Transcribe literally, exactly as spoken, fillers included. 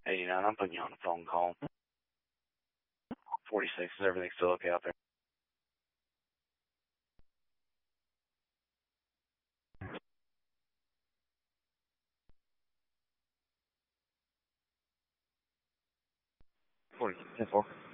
eighty-nine, I'm putting you on a phone call. forty-six, is everything still okay out there? forty-six, ten four.